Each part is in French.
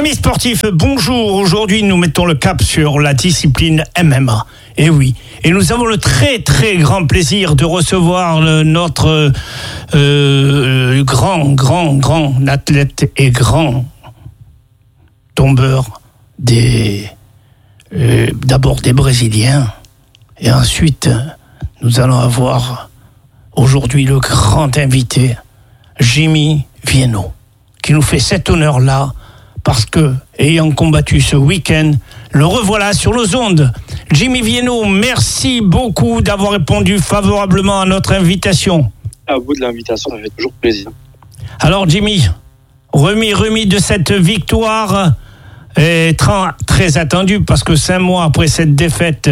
Amis sportifs, bonjour. Aujourd'hui, nous mettons le cap sur la discipline MMA. Et oui, et nous avons le très très grand plaisir de recevoir notre grand athlète et grand tombeur d'abord des Brésiliens. Et ensuite, nous allons avoir aujourd'hui le grand invité, Jimmy Vienno, qui nous fait cet honneur-là parce que, ayant combattu ce week-end, le revoilà sur nos ondes. Jimmy Vienno, merci beaucoup d'avoir répondu favorablement à notre invitation. À vous de l'invitation, ça fait toujours plaisir. Alors Jimmy, remis de cette victoire, très attendue parce que 5 mois après cette défaite,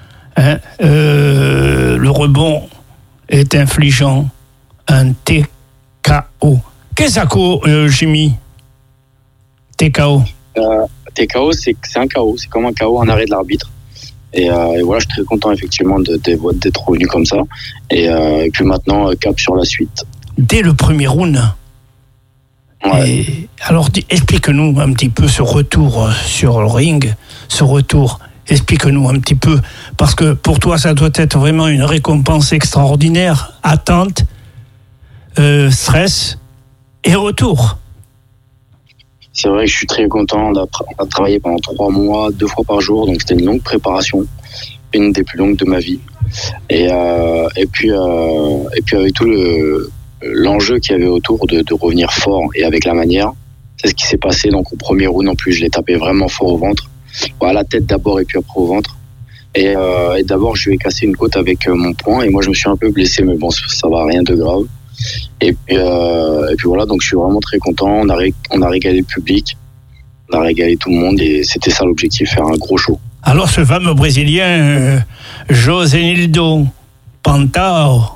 le rebond est infligeant, un TKO. Qu'est-ce que Jimmy? TKO. TKO, c'est un KO, c'est comme un KO en arrêt de l'arbitre. Et voilà, je suis très content effectivement d'être revenu comme ça. Et puis maintenant, cap sur la suite. Dès le premier round. Ouais. Et alors, explique-nous un petit peu ce retour sur le ring, Explique-nous un petit peu, parce que pour toi, ça doit être vraiment une récompense extraordinaire. Attente, stress et retour. C'est vrai que je suis très content. On a travaillé pendant 3 mois, 2 fois par jour, donc c'était une longue préparation, une des plus longues de ma vie. Et puis avec tout l'enjeu qu'il y avait autour de revenir fort et avec la manière, c'est ce qui s'est passé. Donc au premier round en plus, je l'ai tapé vraiment fort au ventre, à la tête d'abord et puis après au ventre. Et d'abord, je lui ai cassé une côte avec mon poing et moi je me suis un peu blessé, mais bon, ça va, rien de grave. Et puis voilà, donc je suis vraiment très content. On a régalé le public, on a régalé tout le monde et c'était ça l'objectif, faire un gros show. Alors ce fameux Brésilien, Josénildo Pantao,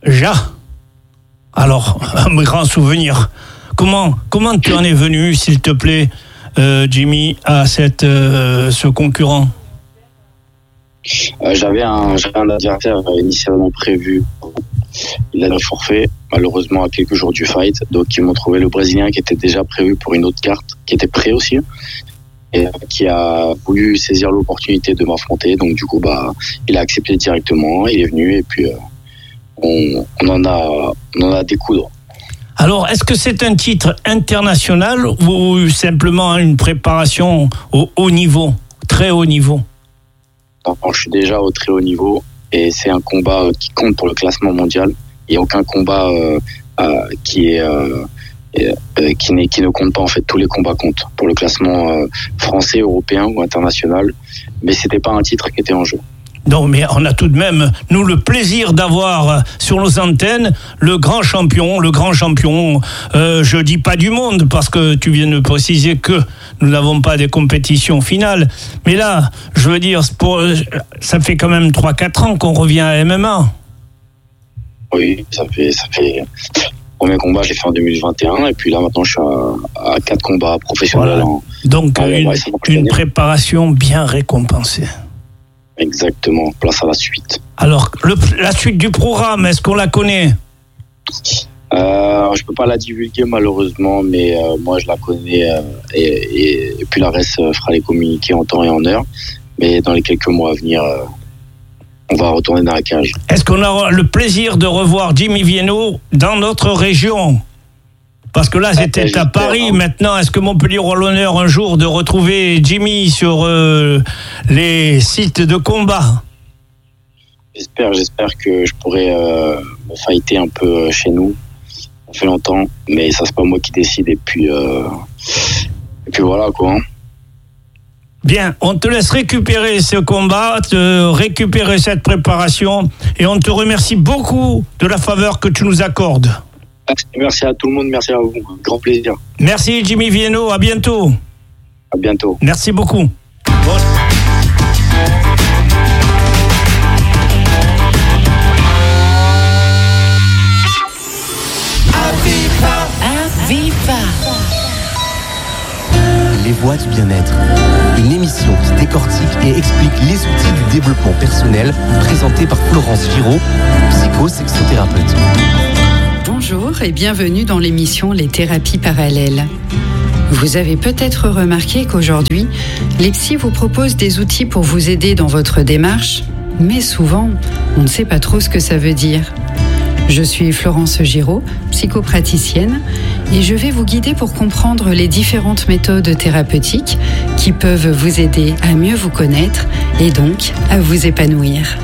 alors un grand souvenir. Comment tu en es venu, s'il te plaît, Jimmy, à ce concurrent? J'avais un adversaire initialement prévu. Il a le forfait, malheureusement à quelques jours du fight. Donc ils m'ont trouvé le Brésilien qui était déjà prévu pour une autre carte, qui était prêt aussi, et qui a voulu saisir l'opportunité de m'affronter. Donc du coup, il a accepté directement, il est venu et puis on en a découdre. Alors, est-ce que c'est un titre international ou simplement une préparation au haut niveau, très haut niveau? Non, je suis déjà au très haut niveau et c'est un combat qui compte pour le classement mondial. Il n'y a aucun combat qui ne compte pas. En fait, tous les combats comptent pour le classement français, européen ou international. Mais c'était pas un titre qui était en jeu. Non, mais on a tout de même, nous, le plaisir d'avoir sur nos antennes le grand champion, je dis pas du monde, parce que tu viens de préciser que nous n'avons pas des compétitions finales. Mais là, je veux dire, ça fait quand même 3-4 ans qu'on revient à MMA. Oui, ça fait... Le premier combat, je l'ai fait en 2021, et puis là, maintenant, je suis à 4 combats professionnels. Voilà. Donc, une préparation bien récompensée. Exactement, place à la suite. Alors, la suite du programme, est-ce qu'on la connaît? Je peux pas la divulguer malheureusement, mais moi je la connais et puis la reste fera les communiquer en temps et en heure. Mais dans les quelques mois à venir, on va retourner dans la cage. Est-ce qu'on aura le plaisir de revoir Jimmy Vienno dans notre région? Parce que là, c'était à Paris. Maintenant, est-ce que Montpellier aura l'honneur un jour de retrouver Jimmy sur les sites de combat? J'espère que je pourrai me fighter un peu chez nous. Ça fait longtemps, mais ça, c'est pas moi qui décide. Et puis voilà, quoi. Bien, on te laisse récupérer ce combat, récupérer cette préparation, et on te remercie beaucoup de la faveur que tu nous accordes. Merci à tout le monde, merci à vous. Grand plaisir. Merci Jimmy Vienno, à bientôt. À bientôt. Merci beaucoup. Les voies du bien-être. Une émission qui décortique et explique les outils du développement personnel, présentée par Florence Giraud, psycho-sexothérapeute. Bonjour et bienvenue dans l'émission Les thérapies parallèles. Vous avez peut-être remarqué qu'aujourd'hui, les psys vous proposent des outils pour vous aider dans votre démarche, mais souvent, on ne sait pas trop ce que ça veut dire. Je suis Florence Giraud, psychopraticienne, et je vais vous guider pour comprendre les différentes méthodes thérapeutiques qui peuvent vous aider à mieux vous connaître et donc à vous épanouir.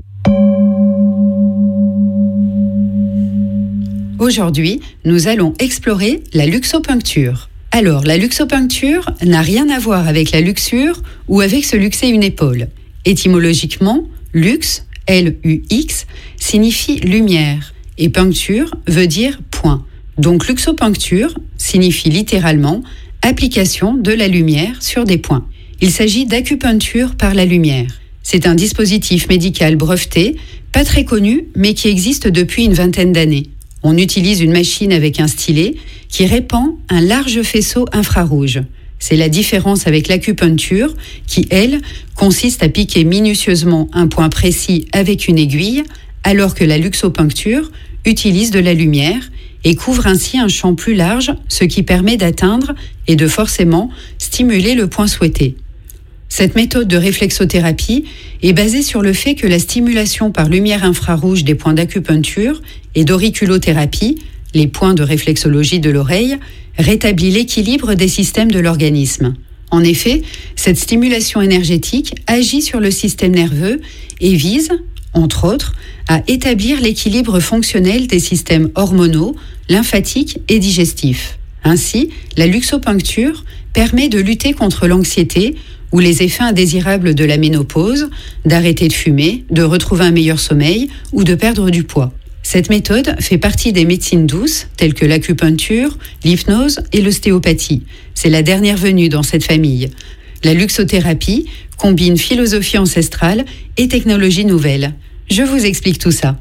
Aujourd'hui, nous allons explorer la luxopuncture. Alors, la luxopuncture n'a rien à voir avec la luxure ou avec se luxer une épaule. Étymologiquement, lux, L-U-X, signifie lumière et puncture veut dire point. Donc, luxopuncture signifie littéralement application de la lumière sur des points. Il s'agit d'acupuncture par la lumière. C'est un dispositif médical breveté, pas très connu, mais qui existe depuis une vingtaine d'années. On utilise une machine avec un stylet qui répand un large faisceau infrarouge. C'est la différence avec l'acupuncture qui, elle, consiste à piquer minutieusement un point précis avec une aiguille, alors que la luxopuncture utilise de la lumière et couvre ainsi un champ plus large, ce qui permet d'atteindre et de forcément stimuler le point souhaité. Cette méthode de réflexothérapie est basée sur le fait que la stimulation par lumière infrarouge des points d'acupuncture et d'auriculothérapie, les points de réflexologie de l'oreille, rétablit l'équilibre des systèmes de l'organisme. En effet, cette stimulation énergétique agit sur le système nerveux et vise, entre autres, à établir l'équilibre fonctionnel des systèmes hormonaux, lymphatiques et digestifs. Ainsi, la luxopuncture permet de lutter contre l'anxiété ou les effets indésirables de la ménopause, d'arrêter de fumer, de retrouver un meilleur sommeil ou de perdre du poids. Cette méthode fait partie des médecines douces telles que l'acupuncture, l'hypnose et l'ostéopathie. C'est la dernière venue dans cette famille. La luxothérapie combine philosophie ancestrale et technologie nouvelle. Je vous explique tout ça.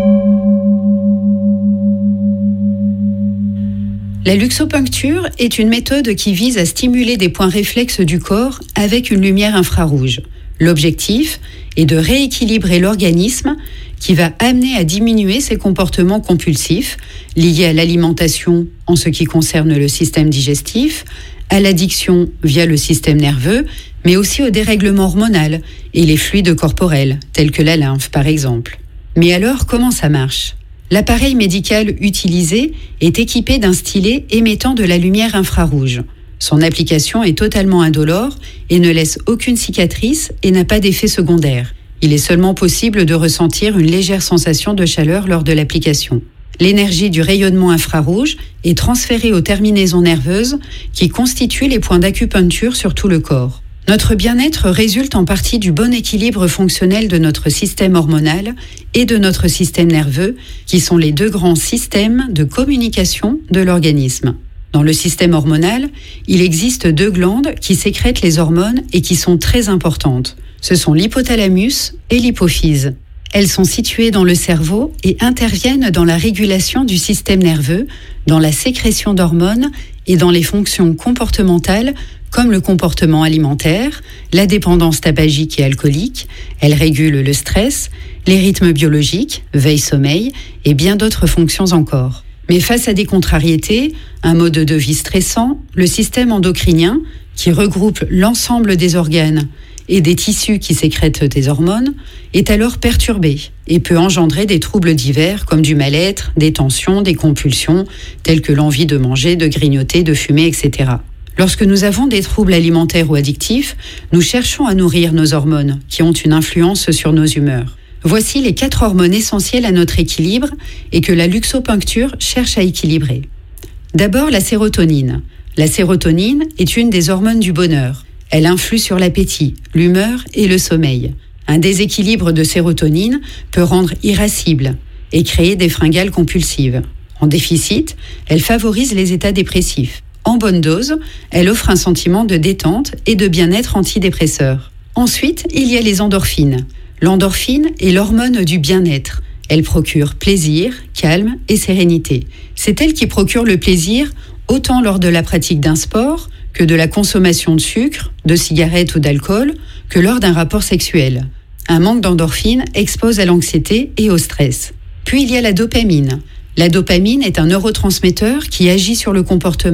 La luxopuncture est une méthode qui vise à stimuler des points réflexes du corps avec une lumière infrarouge. L'objectif est de rééquilibrer l'organisme qui va amener à diminuer ses comportements compulsifs liés à l'alimentation en ce qui concerne le système digestif, à l'addiction via le système nerveux, mais aussi au dérèglement hormonal et les fluides corporels, tels que la lymphe par exemple. Mais alors, comment ça marche ? L'appareil médical utilisé est équipé d'un stylet émettant de la lumière infrarouge. Son application est totalement indolore et ne laisse aucune cicatrice et n'a pas d'effet secondaire. Il est seulement possible de ressentir une légère sensation de chaleur lors de l'application. L'énergie du rayonnement infrarouge est transférée aux terminaisons nerveuses qui constituent les points d'acupuncture sur tout le corps. Notre bien-être résulte en partie du bon équilibre fonctionnel de notre système hormonal et de notre système nerveux, qui sont les deux grands systèmes de communication de l'organisme. Dans le système hormonal, il existe deux glandes qui sécrètent les hormones et qui sont très importantes. Ce sont l'hypothalamus et l'hypophyse. Elles sont situées dans le cerveau et interviennent dans la régulation du système nerveux, dans la sécrétion d'hormones et dans les fonctions comportementales comme le comportement alimentaire, la dépendance tabagique et alcoolique. Elles régulent le stress, les rythmes biologiques, veille-sommeil et bien d'autres fonctions encore. Mais face à des contrariétés, un mode de vie stressant, le système endocrinien, qui regroupe l'ensemble des organes et des tissus qui sécrètent des hormones, est alors perturbé et peut engendrer des troubles divers comme du mal-être, des tensions, des compulsions, telles que l'envie de manger, de grignoter, de fumer, etc. Lorsque nous avons des troubles alimentaires ou addictifs, nous cherchons à nourrir nos hormones qui ont une influence sur nos humeurs. Voici les 4 hormones essentielles à notre équilibre et que la luxopuncture cherche à équilibrer. D'abord, la sérotonine. La sérotonine est une des hormones du bonheur. Elle influe sur l'appétit, l'humeur et le sommeil. Un déséquilibre de sérotonine peut rendre irascible et créer des fringales compulsives. En déficit, elle favorise les états dépressifs. En bonne dose, elle offre un sentiment de détente et de bien-être antidépresseur. Ensuite, il y a les endorphines. L'endorphine est l'hormone du bien-être. Elle procure plaisir, calme et sérénité. C'est elle qui procure le plaisir autant lors de la pratique d'un sport que de la consommation de sucre, de cigarettes ou d'alcool, que lors d'un rapport sexuel. Un manque d'endorphine expose à l'anxiété et au stress. Puis il y a la dopamine. La dopamine est un neurotransmetteur qui agit sur le comportement.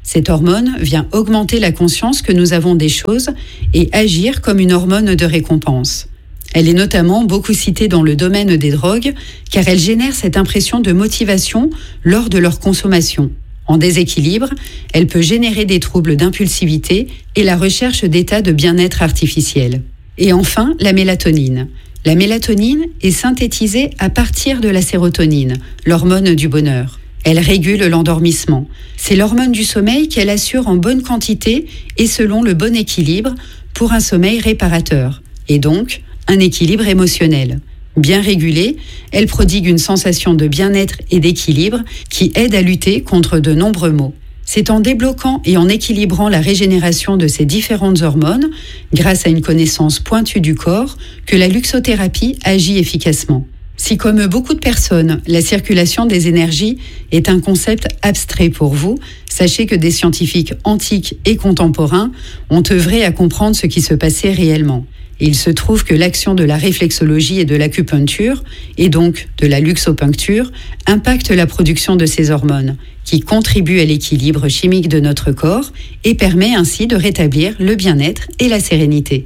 Cette hormone vient augmenter la conscience que nous avons des choses et agir comme une hormone de récompense. Elle est notamment beaucoup citée dans le domaine des drogues car elle génère cette impression de motivation lors de leur consommation. En déséquilibre, elle peut générer des troubles d'impulsivité et la recherche d'états de bien-être artificiel. Et enfin, la mélatonine. La mélatonine est synthétisée à partir de la sérotonine, l'hormone du bonheur. Elle régule l'endormissement. C'est l'hormone du sommeil qu'elle assure en bonne quantité et selon le bon équilibre pour un sommeil réparateur, et donc un équilibre émotionnel. Bien régulée, elle prodigue une sensation de bien-être et d'équilibre qui aide à lutter contre de nombreux maux. C'est en débloquant et en équilibrant la régénération de ces différentes hormones, grâce à une connaissance pointue du corps, que la luxothérapie agit efficacement. Si comme beaucoup de personnes, la circulation des énergies est un concept abstrait pour vous, sachez que des scientifiques antiques et contemporains ont œuvré à comprendre ce qui se passait réellement. Il se trouve que l'action de la réflexologie et de l'acupuncture, et donc de la luxopuncture, impacte la production de ces hormones, qui contribuent à l'équilibre chimique de notre corps et permet ainsi de rétablir le bien-être et la sérénité.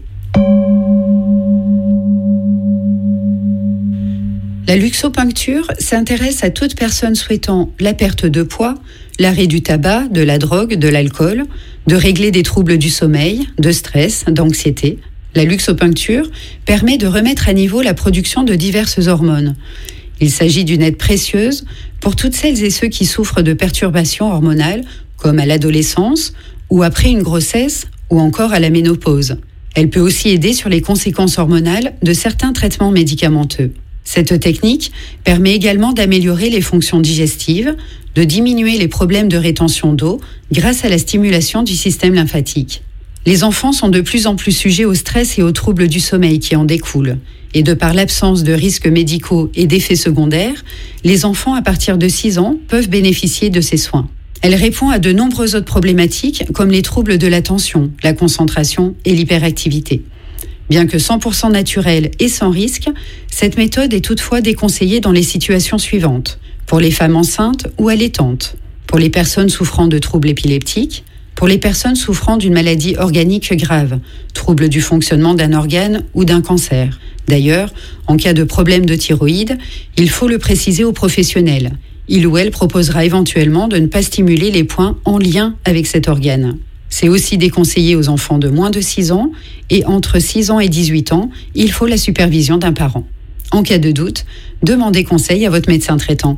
La luxopuncture s'intéresse à toute personne souhaitant la perte de poids, l'arrêt du tabac, de la drogue, de l'alcool, de régler des troubles du sommeil, de stress, d'anxiété. La luxopuncture permet de remettre à niveau la production de diverses hormones. Il s'agit d'une aide précieuse pour toutes celles et ceux qui souffrent de perturbations hormonales, comme à l'adolescence ou après une grossesse ou encore à la ménopause. Elle peut aussi aider sur les conséquences hormonales de certains traitements médicamenteux. Cette technique permet également d'améliorer les fonctions digestives, de diminuer les problèmes de rétention d'eau grâce à la stimulation du système lymphatique. Les enfants sont de plus en plus sujets au stress et aux troubles du sommeil qui en découlent. Et de par l'absence de risques médicaux et d'effets secondaires, les enfants à partir de 6 ans peuvent bénéficier de ces soins. Elle répond à de nombreuses autres problématiques comme les troubles de l'attention, la concentration et l'hyperactivité. Bien que 100% naturelle et sans risque, cette méthode est toutefois déconseillée dans les situations suivantes. Pour les femmes enceintes ou allaitantes, pour les personnes souffrant de troubles épileptiques, pour les personnes souffrant d'une maladie organique grave, trouble du fonctionnement d'un organe ou d'un cancer. D'ailleurs, en cas de problème de thyroïde, il faut le préciser aux professionnels. Il ou elle proposera éventuellement de ne pas stimuler les points en lien avec cet organe. C'est aussi déconseillé aux enfants de moins de 6 ans et entre 6 ans et 18 ans, il faut la supervision d'un parent. En cas de doute, demandez conseil à votre médecin traitant.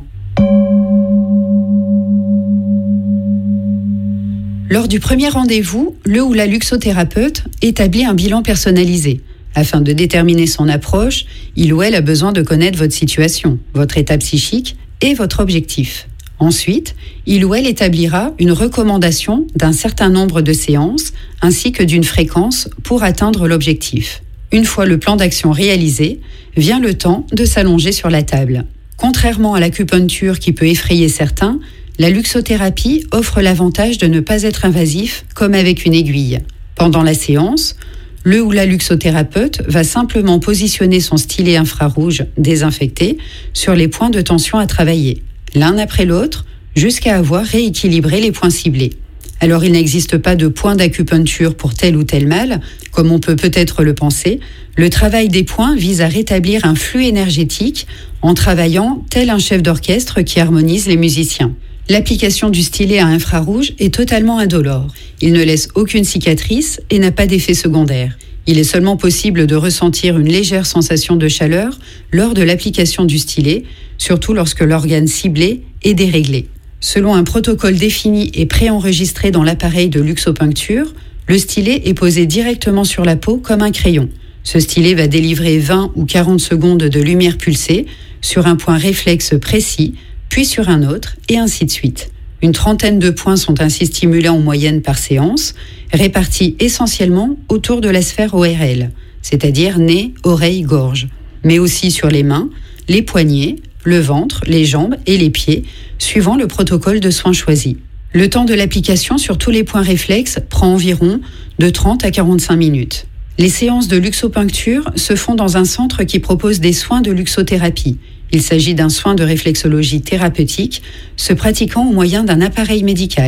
Lors du premier rendez-vous, le ou la luxothérapeute établit un bilan personnalisé. Afin de déterminer son approche, il ou elle a besoin de connaître votre situation, votre état psychique et votre objectif. Ensuite, il ou elle établira une recommandation d'un certain nombre de séances ainsi que d'une fréquence pour atteindre l'objectif. Une fois le plan d'action réalisé, vient le temps de s'allonger sur la table. Contrairement à l'acupuncture qui peut effrayer certains, la luxothérapie offre l'avantage de ne pas être invasif comme avec une aiguille. Pendant la séance, le ou la luxothérapeute va simplement positionner son stylet infrarouge désinfecté sur les points de tension à travailler, l'un après l'autre, jusqu'à avoir rééquilibré les points ciblés. Alors il n'existe pas de point d'acupuncture pour tel ou tel mal, comme on peut peut-être le penser. Le travail des points vise à rétablir un flux énergétique en travaillant tel un chef d'orchestre qui harmonise les musiciens. L'application du stylet à infrarouge est totalement indolore. Il ne laisse aucune cicatrice et n'a pas d'effet secondaire. Il est seulement possible de ressentir une légère sensation de chaleur lors de l'application du stylet, surtout lorsque l'organe ciblé est déréglé. Selon un protocole défini et préenregistré dans l'appareil de luxopuncture, le stylet est posé directement sur la peau comme un crayon. Ce stylet va délivrer 20 ou 40 secondes de lumière pulsée sur un point réflexe précis, puis sur un autre, et ainsi de suite. Une trentaine de points sont ainsi stimulés en moyenne par séance, répartis essentiellement autour de la sphère ORL, c'est-à-dire nez, oreille, gorge, mais aussi sur les mains, les poignets, le ventre, les jambes et les pieds, suivant le protocole de soins choisi. Le temps de l'application sur tous les points réflexes prend environ de 30 à 45 minutes. Les séances de luxopuncture se font dans un centre qui propose des soins de luxothérapie. Il s'agit d'un soin de réflexologie thérapeutique, se pratiquant au moyen d'un appareil médical.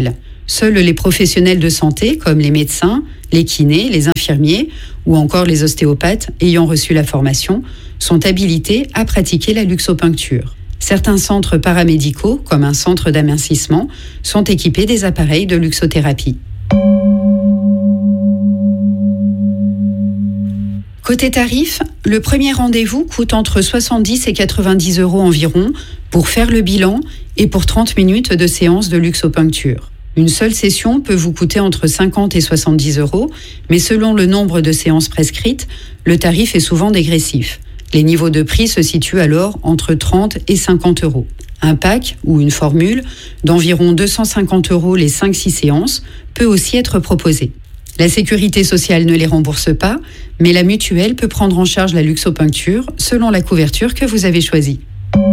Seuls les professionnels de santé, comme les médecins, les kinés, les infirmiers ou encore les ostéopathes ayant reçu la formation, sont habilités à pratiquer la luxopuncture. Certains centres paramédicaux, comme un centre d'amincissement, sont équipés des appareils de luxothérapie. Côté tarif, le premier rendez-vous coûte entre 70 et 90 € environ pour faire le bilan et pour 30 minutes de séance de luxopuncture. Une seule session peut vous coûter entre 50 et 70 €, mais selon le nombre de séances prescrites, le tarif est souvent dégressif. Les niveaux de prix se situent alors entre 30 et 50 €. Un pack ou une formule d'environ 250 € les 5-6 séances peut aussi être proposé. La sécurité sociale ne les rembourse pas, mais la mutuelle peut prendre en charge la luxopuncture selon la couverture que vous avez choisie.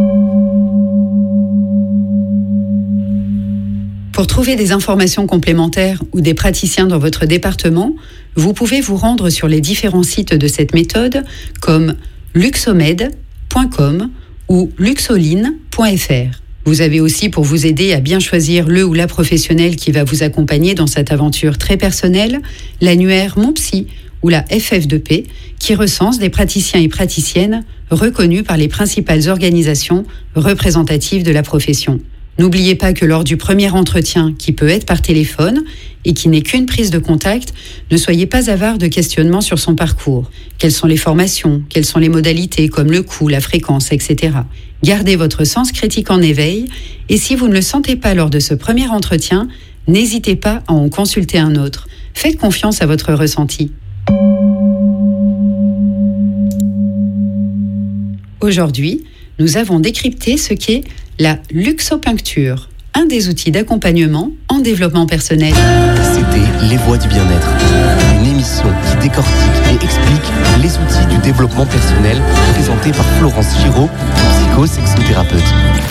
Pour trouver des informations complémentaires ou des praticiens dans votre département, vous pouvez vous rendre sur les différents sites de cette méthode comme luxomed.com ou luxoline.fr. Vous avez aussi, pour vous aider à bien choisir le ou la professionnelle qui va vous accompagner dans cette aventure très personnelle, l'annuaire Mon Psy ou la FF2P qui recense des praticiens et praticiennes reconnus par les principales organisations représentatives de la profession. N'oubliez pas que lors du premier entretien, qui peut être par téléphone et qui n'est qu'une prise de contact, ne soyez pas avare de questionnements sur son parcours. Quelles sont les formations? Quelles sont les modalités comme le coût, la fréquence, etc. Gardez votre sens critique en éveil et si vous ne le sentez pas lors de ce premier entretien, n'hésitez pas à en consulter un autre. Faites confiance à votre ressenti. Aujourd'hui, nous avons décrypté ce qu'est la luxopuncture, un des outils d'accompagnement en développement personnel. C'était Les Voix du Bien-être, une émission qui décortique et explique les outils du développement personnel présentée par Florence Giraud, psychosexothérapeute.